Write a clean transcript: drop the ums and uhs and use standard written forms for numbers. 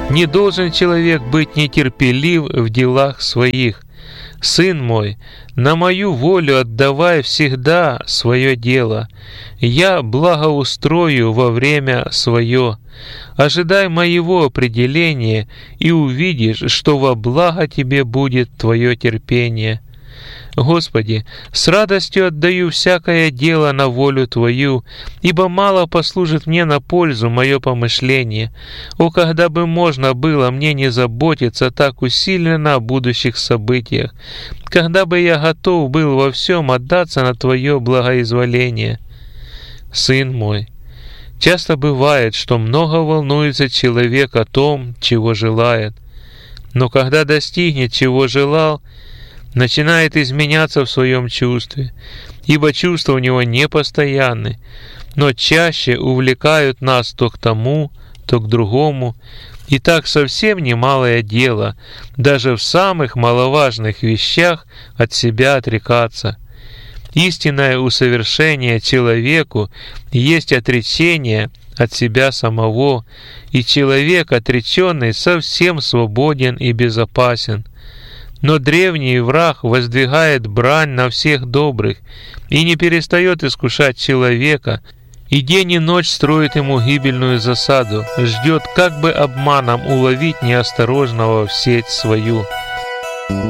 Не должен человек быть нетерпелив в делах своих. Сын мой, на мою волю отдавай всегда свое дело. Я благоустрою во время свое. Ожидай моего определения, и увидишь, что во благо тебе будет твое терпение. Господи, с радостью отдаю всякое дело на волю Твою, ибо мало послужит мне на пользу мое помышление. О, когда бы можно было мне не заботиться так усиленно о будущих событиях, когда бы я готов был во всем отдаться на Твое благоизволение. Сын мой, часто бывает, что много волнуется человек о том, чего желает, но когда достигнет, чего желал, начинает изменяться в своем чувстве, ибо чувства у него непостоянны, но чаще увлекают нас то к тому, то к другому, и так совсем немалое дело, даже в самых маловажных вещах от себя отрекаться. Истинное усовершение человеку есть отречение от себя самого, и человек, отреченный, совсем свободен и безопасен. Но древний враг воздвигает брань на всех добрых и не перестает искушать человека, и день и ночь строит ему гибельную засаду, ждет как бы обманом уловить неосторожного в сеть свою.